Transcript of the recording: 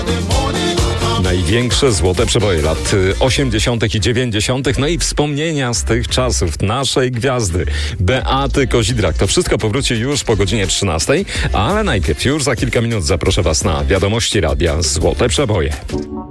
Największe złote przeboje lat 80. i 90. No i wspomnienia z tych czasów naszej gwiazdy Beaty Kozidrak. To wszystko powróci już po godzinie 13, ale najpierw już za kilka minut zaproszę Was na wiadomości radia Złote Przeboje.